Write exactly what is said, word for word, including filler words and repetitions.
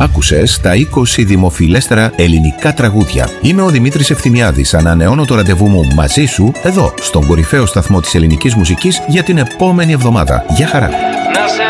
Άκουσες τα είκοσι δημοφιλέστερα ελληνικά τραγούδια. Είμαι ο Δημήτρης Ευθυμιάδης. Ανανεώνω το ραντεβού μου μαζί σου εδώ, στον κορυφαίο σταθμό της ελληνικής μουσικής για την επόμενη εβδομάδα. Γεια χαρά!